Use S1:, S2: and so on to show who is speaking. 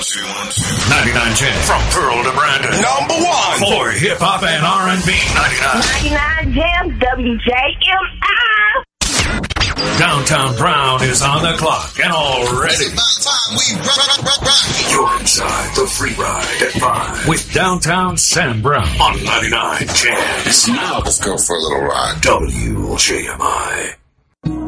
S1: 99 Jams. From Pearl to Brandon.
S2: Number one.
S1: For hip-hop and R&B.
S3: 99 Jams, WJMI.
S1: Downtown Brown is on the clock and already.
S2: It's about time we rock.
S1: You're inside the free ride at 5 with Downtown Sam Brown on 99 Jams.
S2: Now let's go for a little ride.
S1: WJMI.